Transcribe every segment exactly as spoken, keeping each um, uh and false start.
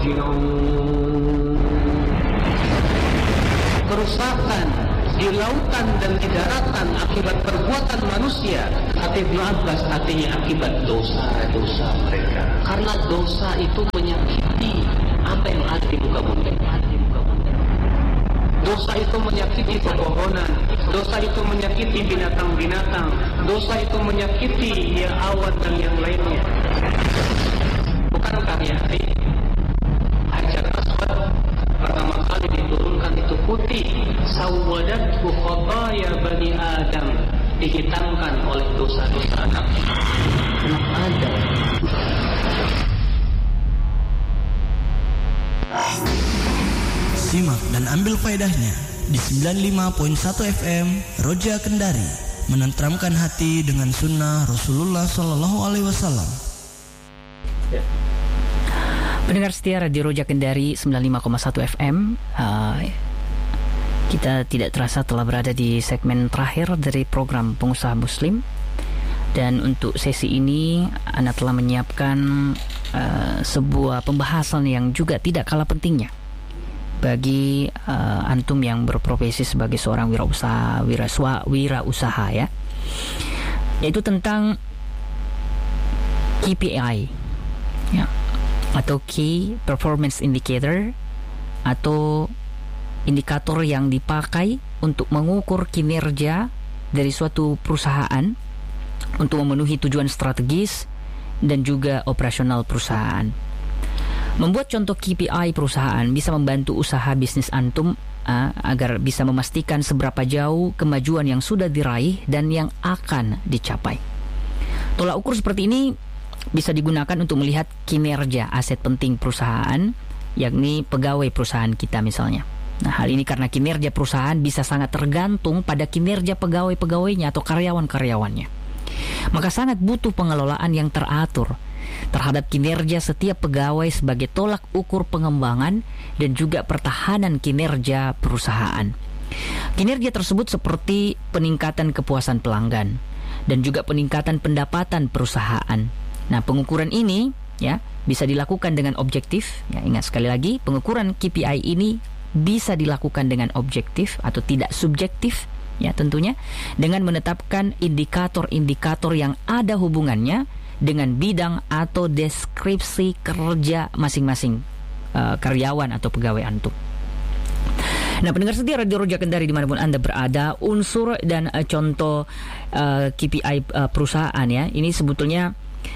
راجعون. Kerusakan di lautan dan di daratan akibat perbuatan manusia, kata Ibnu Abbas, artinya akibat dosa-dosa mereka. Karena dosa itu menyakiti apa yang ada di muka bumi. Dosa itu menyakiti pepohonan, dosa itu menyakiti binatang-binatang, dosa itu menyakiti ya awan dan yang lainnya. Bukankah ya Hajar Aswad pertama kali diturunkan itu putih, sawadathu khataya bani Adam, dihitamkan oleh dosa-dosa anak anak Adam. Simak dan ambil faedahnya di sembilan puluh lima koma satu F M Roja Kendari, menenteramkan hati dengan sunnah Rasulullah Sallallahu Alaihi Wasallam. Ya. Pendengar setia Radio Roja Kendari sembilan puluh lima koma satu F M, uh, kita tidak terasa telah berada di segmen terakhir dari program Pengusaha Muslim. Dan untuk sesi ini Anda telah menyiapkan uh, sebuah pembahasan yang juga tidak kalah pentingnya bagi uh, antum yang berprofesi sebagai seorang wirausaha, wiraswa, wirausaha ya, yaitu tentang K P I ya, atau Key Performance Indicator, atau indikator yang dipakai untuk mengukur kinerja dari suatu perusahaan untuk memenuhi tujuan strategis dan juga operasional perusahaan. Membuat contoh K P I perusahaan bisa membantu usaha bisnis antum uh, agar bisa memastikan seberapa jauh kemajuan yang sudah diraih dan yang akan dicapai. Tolak ukur seperti ini bisa digunakan untuk melihat kinerja aset penting perusahaan, yakni pegawai perusahaan kita misalnya. Nah, hal ini karena kinerja perusahaan bisa sangat tergantung pada kinerja pegawai-pegawainya atau karyawan-karyawannya. Maka sangat butuh pengelolaan yang teratur terhadap kinerja setiap pegawai sebagai tolak ukur pengembangan dan juga pertahanan kinerja perusahaan. Kinerja tersebut seperti peningkatan kepuasan pelanggan dan juga peningkatan pendapatan perusahaan. Nah, pengukuran ini ya bisa dilakukan dengan objektif. Ya, ingat sekali lagi, pengukuran K P I ini bisa dilakukan dengan objektif atau tidak subjektif ya tentunya, dengan menetapkan indikator-indikator yang ada hubungannya dengan bidang atau deskripsi kerja masing-masing uh, karyawan atau pegawai antum. Nah, pendengar setia Radio Roja Kendari dimanapun Anda berada, unsur dan uh, contoh uh, K P I uh, perusahaan ya, ini sebetulnya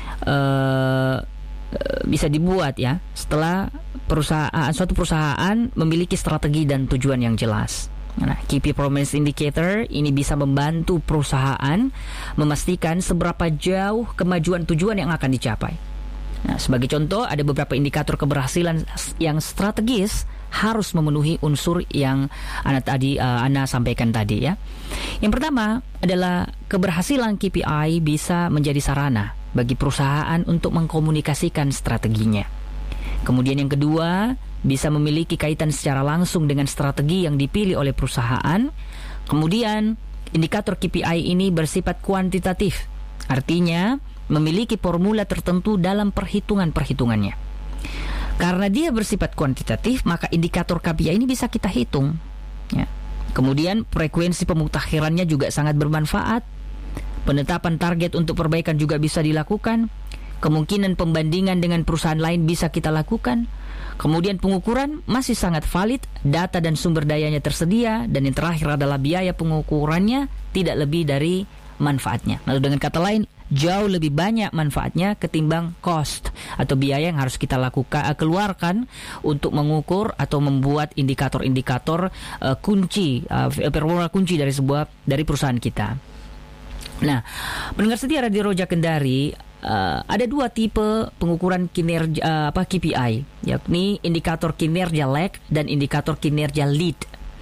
uh, bisa dibuat ya setelah perusahaan suatu perusahaan memiliki strategi dan tujuan yang jelas. Nah, Key Performance Indicator ini bisa membantu perusahaan memastikan seberapa jauh kemajuan tujuan yang akan dicapai. Nah, sebagai contoh, ada beberapa indikator keberhasilan yang strategis harus memenuhi unsur yang Anda tadi uh, Anda sampaikan tadi ya. Yang pertama adalah keberhasilan K P I bisa menjadi sarana bagi perusahaan untuk mengkomunikasikan strateginya. Kemudian yang kedua, bisa memiliki kaitan secara langsung dengan strategi yang dipilih oleh perusahaan. Kemudian, indikator K P I ini bersifat kuantitatif, artinya memiliki formula tertentu dalam perhitungan-perhitungannya. Karena dia bersifat kuantitatif, maka indikator K P I ini bisa kita hitung ya. Kemudian, frekuensi pemutakhirannya juga sangat bermanfaat. Penetapan target untuk perbaikan juga bisa dilakukan. Kemungkinan pembandingan dengan perusahaan lain bisa kita lakukan. Kemudian pengukuran masih sangat valid, data dan sumber dayanya tersedia, dan yang terakhir adalah biaya pengukurannya tidak lebih dari manfaatnya. Lalu dengan kata lain, jauh lebih banyak manfaatnya ketimbang cost atau biaya yang harus kita lakukan keluarkan untuk mengukur atau membuat indikator-indikator uh, kunci, uh, formula kunci dari sebuah dari perusahaan kita. Nah, pendengar setia Radio Roja Kendari, Uh, ada dua tipe pengukuran kinerja uh, apa K P I, yakni indikator kinerja lag dan indikator kinerja lead.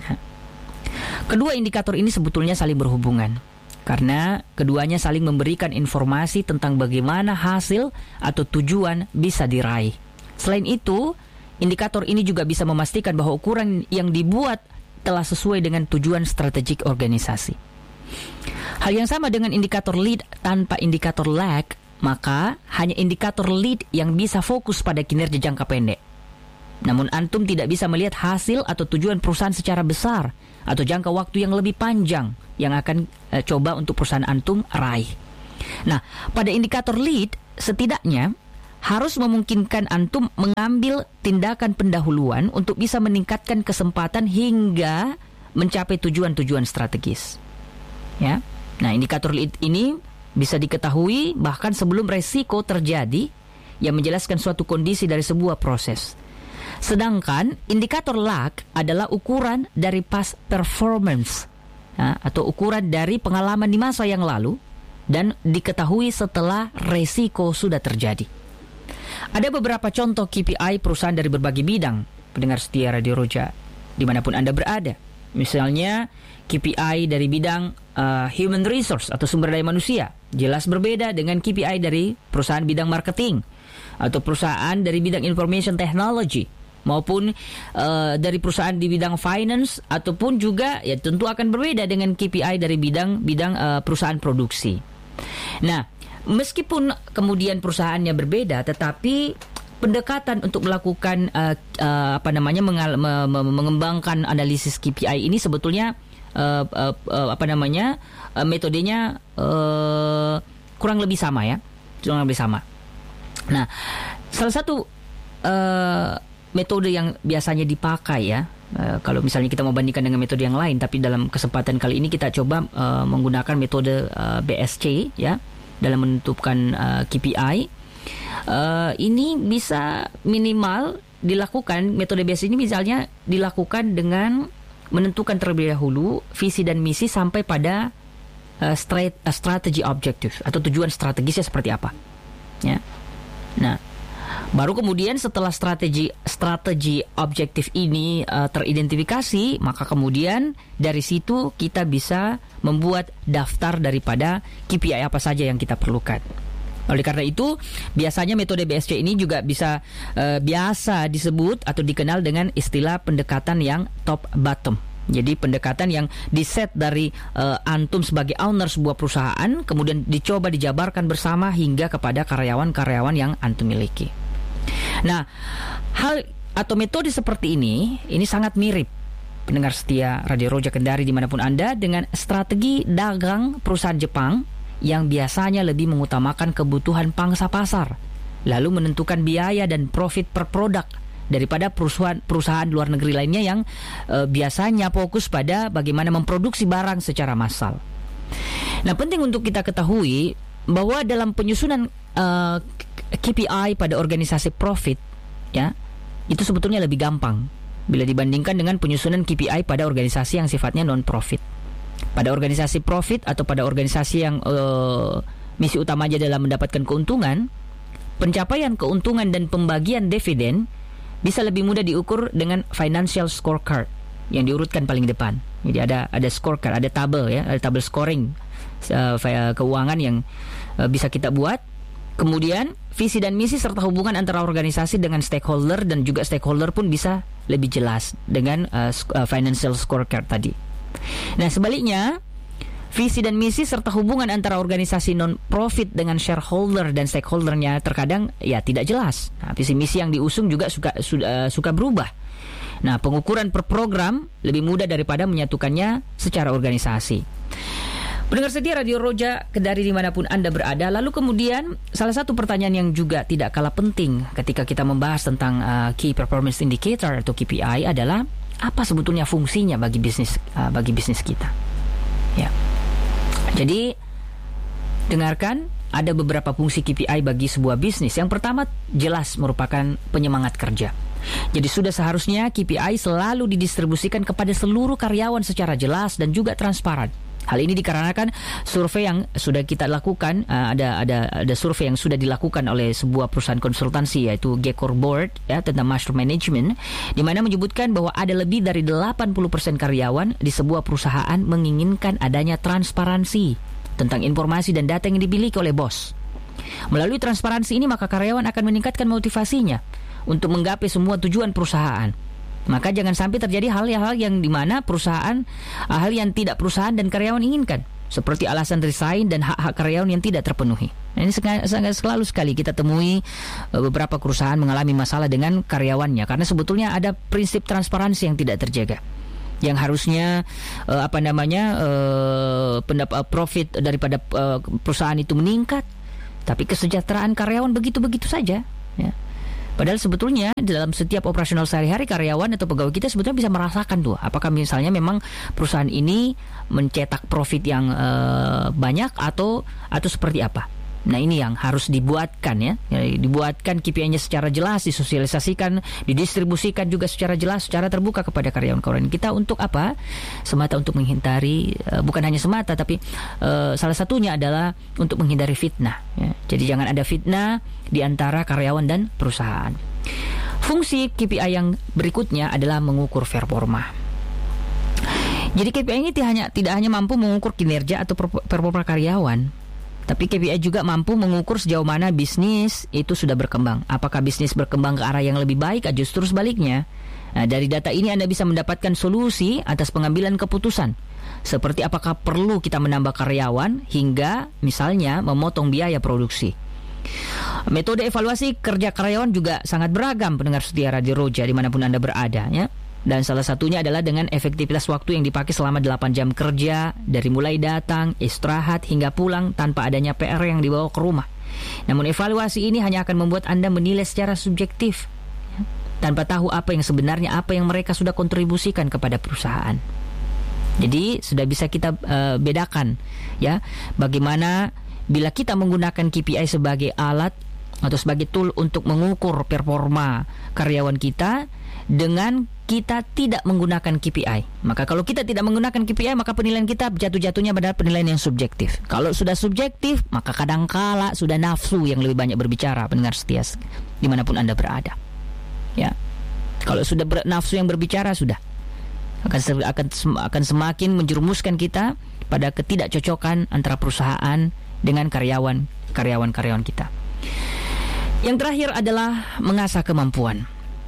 Kedua indikator ini sebetulnya saling berhubungan karena keduanya saling memberikan informasi tentang bagaimana hasil atau tujuan bisa diraih. Selain itu, indikator ini juga bisa memastikan bahwa ukuran yang dibuat telah sesuai dengan tujuan strategik organisasi. Hal yang sama dengan indikator lead tanpa indikator lag, maka hanya indikator lead yang bisa fokus pada kinerja jangka pendek. Namun antum tidak bisa melihat hasil atau tujuan perusahaan secara besar atau jangka waktu yang lebih panjang yang akan uh, coba untuk perusahaan antum raih. Nah, pada indikator lead setidaknya harus memungkinkan antum mengambil tindakan pendahuluan untuk bisa meningkatkan kesempatan hingga mencapai tujuan-tujuan strategis. Ya. Nah, indikator lead ini bisa diketahui bahkan sebelum resiko terjadi yang menjelaskan suatu kondisi dari sebuah proses. Sedangkan indikator luck adalah ukuran dari past performance, ya, atau ukuran dari pengalaman di masa yang lalu dan diketahui setelah resiko sudah terjadi. Ada beberapa contoh K P I perusahaan dari berbagai bidang, pendengar setia Radio Roja, dimanapun Anda berada. Misalnya K P I dari bidang uh, human resource atau sumber daya manusia, jelas berbeda dengan K P I dari perusahaan bidang marketing atau perusahaan dari bidang information technology, maupun uh, dari perusahaan di bidang finance, ataupun juga ya tentu akan berbeda dengan K P I dari bidang bidang uh, perusahaan produksi. Nah, meskipun kemudian perusahaannya berbeda, tetapi pendekatan untuk melakukan uh, uh, apa namanya mengal- me- me- mengembangkan analisis K P I ini sebetulnya uh, uh, uh, apa namanya uh, metodenya uh, kurang lebih sama ya, kurang lebih sama. Nah, salah satu uh, metode yang biasanya dipakai ya, uh, kalau misalnya kita mau bandingkan dengan metode yang lain, tapi dalam kesempatan kali ini kita coba uh, menggunakan metode uh, B S C ya dalam menentukan uh, K P I. Uh, ini bisa minimal dilakukan, metode B S C ini misalnya dilakukan dengan menentukan terlebih dahulu visi dan misi sampai pada uh, straight, uh, strategi objektif atau tujuan strategisnya seperti apa ya. Nah, baru kemudian setelah strategi strategi objektif ini uh, teridentifikasi, maka kemudian dari situ kita bisa membuat daftar daripada K P I apa saja yang kita perlukan. Oleh karena itu, biasanya metode B S C ini juga bisa uh, biasa disebut atau dikenal dengan istilah pendekatan yang top bottom. Jadi pendekatan yang diset dari uh, antum sebagai owner sebuah perusahaan, kemudian dicoba dijabarkan bersama hingga kepada karyawan-karyawan yang antum miliki. Nah, hal atau metode seperti ini, ini sangat mirip, pendengar setia Radio Roja Kendari dimanapun Anda, dengan strategi dagang perusahaan Jepang yang biasanya lebih mengutamakan kebutuhan pangsa pasar, lalu menentukan biaya dan profit per produk daripada perusahaan perusahaan luar negeri lainnya yang uh, biasanya fokus pada bagaimana memproduksi barang secara massal. Nah, penting untuk kita ketahui bahwa dalam penyusunan uh, K P I pada organisasi profit ya, itu sebetulnya lebih gampang bila dibandingkan dengan penyusunan K P I pada organisasi yang sifatnya non-profit. Pada organisasi profit atau pada organisasi yang uh, misi utamanya adalah mendapatkan keuntungan, pencapaian keuntungan dan pembagian dividen bisa lebih mudah diukur dengan financial scorecard yang diurutkan paling depan. Jadi ada ada scorecard, ada tabel ya, ada tabel scoring uh, keuangan yang uh, bisa kita buat. Kemudian visi dan misi serta hubungan antara organisasi dengan stakeholder, dan juga stakeholder pun bisa lebih jelas dengan uh, financial scorecard tadi. Nah, sebaliknya, visi dan misi serta hubungan antara organisasi non-profit dengan shareholder dan stakeholdernya terkadang ya tidak jelas. Nah, visi misi yang diusung juga suka suka, suka berubah. Nah, pengukuran per program lebih mudah daripada menyatukannya secara organisasi. Pendengar setia Radio Roja Kendari dimanapun Anda berada. Lalu kemudian salah satu pertanyaan yang juga tidak kalah penting ketika kita membahas tentang uh, Key Performance Indicator atau K P I adalah apa sebetulnya fungsinya bagi bisnis uh, bagi bisnis kita. Ya. Jadi dengarkan, ada beberapa fungsi K P I bagi sebuah bisnis. Yang pertama jelas merupakan penyemangat kerja. Jadi sudah seharusnya K P I selalu didistribusikan kepada seluruh karyawan secara jelas dan juga transparan. Hal ini dikarenakan survei yang sudah kita lakukan, uh, ada ada ada survei yang sudah dilakukan oleh sebuah perusahaan konsultansi yaitu Gekor Board ya, tentang master management, di mana menyebutkan bahwa ada lebih dari delapan puluh persen karyawan di sebuah perusahaan menginginkan adanya transparansi tentang informasi dan data yang dimiliki oleh bos. Melalui transparansi ini maka karyawan akan meningkatkan motivasinya untuk menggapai semua tujuan perusahaan. Maka jangan sampai terjadi hal-hal yang dimana perusahaan, hal yang tidak perusahaan dan karyawan inginkan, seperti alasan resign dan hak-hak karyawan yang tidak terpenuhi. Ini sangat selalu sekali kita temui uh, beberapa perusahaan mengalami masalah dengan karyawannya karena sebetulnya ada prinsip transparansi yang tidak terjaga. Yang harusnya uh, apa namanya uh, pendapat profit daripada uh, perusahaan itu meningkat, tapi kesejahteraan karyawan begitu-begitu saja, ya. Padahal sebetulnya dalam setiap operasional sehari-hari karyawan atau pegawai kita sebetulnya bisa merasakan tuh apakah misalnya memang perusahaan ini mencetak profit yang uh, banyak atau atau seperti apa. Nah, ini yang harus dibuatkan ya, ya dibuatkan K P I-nya secara jelas, disosialisasikan, didistribusikan juga secara jelas, secara terbuka kepada karyawan-karyawan kita untuk apa? Semata untuk menghindari, uh, bukan hanya semata, tapi uh, salah satunya adalah untuk menghindari fitnah. Ya. Jadi jangan ada fitnah di antara karyawan dan perusahaan. Fungsi K P I yang berikutnya adalah mengukur performa. Jadi K P I ini tidak hanya tidak hanya mampu mengukur kinerja atau performa karyawan, tapi K P I juga mampu mengukur sejauh mana bisnis itu sudah berkembang. Apakah bisnis berkembang ke arah yang lebih baik atau justru sebaliknya? Nah, dari data ini Anda bisa mendapatkan solusi atas pengambilan keputusan. Seperti apakah perlu kita menambah karyawan hingga misalnya memotong biaya produksi. Metode evaluasi kerja karyawan juga sangat beragam pendengar setia Radio Roja dimanapun Anda berada ya. Dan salah satunya adalah dengan efektivitas waktu yang dipakai selama delapan jam kerja dari mulai datang, istirahat hingga pulang tanpa adanya P R yang dibawa ke rumah. Namun evaluasi ini hanya akan membuat Anda menilai secara subjektif ya, tanpa tahu apa yang sebenarnya apa yang mereka sudah kontribusikan kepada perusahaan. Jadi sudah bisa kita uh, bedakan ya bagaimana bila kita menggunakan K P I sebagai alat atau sebagai tool untuk mengukur performa karyawan kita dengan kita tidak menggunakan K P I. Maka kalau kita tidak menggunakan K P I, maka penilaian kita jatuh-jatuhnya pada penilaian yang subjektif. Kalau sudah subjektif, maka kadangkala sudah nafsu yang lebih banyak berbicara, pendengar setia dimanapun Anda berada. Ya, kalau sudah ber, nafsu yang berbicara sudah akan akan akan semakin menjerumuskan kita pada ketidakcocokan antara perusahaan dengan karyawan karyawan-karyawan kita. Yang terakhir adalah mengasah kemampuan.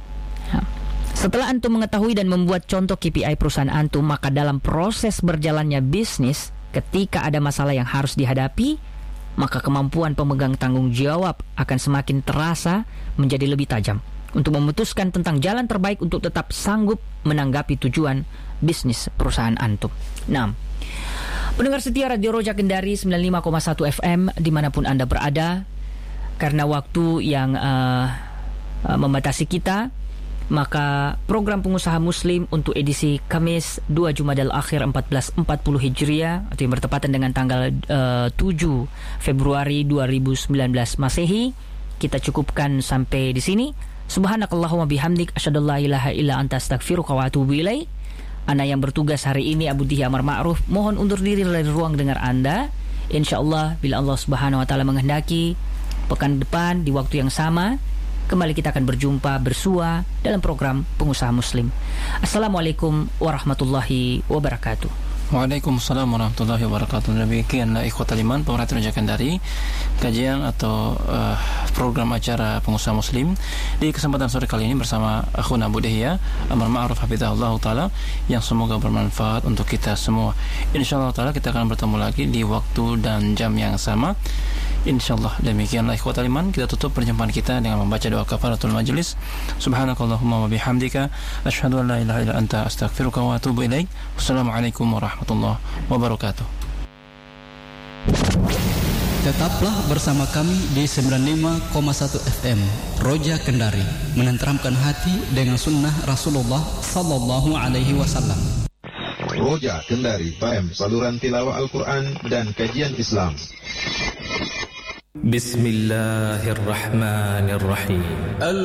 Setelah antum mengetahui dan membuat contoh K P I perusahaan antum, maka dalam proses berjalannya bisnis, ketika ada masalah yang harus dihadapi, maka kemampuan pemegang tanggung jawab akan semakin terasa menjadi lebih tajam untuk memutuskan tentang jalan terbaik untuk tetap sanggup menanggapi tujuan bisnis perusahaan antum. enam. Pendengar setia Radio Roja Kendari sembilan puluh lima koma satu F M dimanapun Anda berada, karena waktu yang uh, uh, membatasi kita, maka program Pengusaha Muslim untuk edisi Kamis dua Jumadal Akhir seribu empat ratus empat puluh Hijriah atau yang bertepatan dengan tanggal uh, tujuh Februari dua ribu sembilan belas Masehi, kita cukupkan sampai di sini. Subhanakallahumma bihamdik asyhadu an la ilaha illa anta astaghfiruka wa atubu ilaik. Ana yang bertugas hari ini Abu Dihi Amar Ma'ruf mohon undur diri dari ruang dengar Anda. Insyaallah bila Allah Subhanahu wa taala menghendaki, pekan depan di waktu yang sama kembali kita akan berjumpa bersua dalam program Pengusaha Muslim. Assalamualaikum warahmatullahi wabarakatuh. Waalaikumsalam warahmatullahi wabarakatuh. Demikian ikhwatal iman pemerhati Roja Kendari, kajian atau uh, program acara Pengusaha Muslim di kesempatan sore kali ini bersama akhuna Abu Dihi Amar Ma'ruf hafizahullah taala, yang semoga bermanfaat untuk kita semua. Insyaallah taala kita akan bertemu lagi di waktu dan jam yang sama. Insyaallah. Demikianlah ikhwatal iman, kita tutup perjumpaan kita dengan membaca doa kafaratul majlis. Subhanakallahumma wa bihamdika asyhadu an la ilaha illa anta astaghfiruka wa atubu ilaik. Wassalamualaikum warahmatullahi wabarakatuh. Tetaplah bersama kami di sembilan puluh lima koma satu F M Roja Kendari, menenteramkan hati dengan sunnah Rasulullah sallallahu alaihi wasallam. Roja Kendari F M, saluran tilawah Al-Quran dan kajian Islam. Bismillahirrahmanirrahim.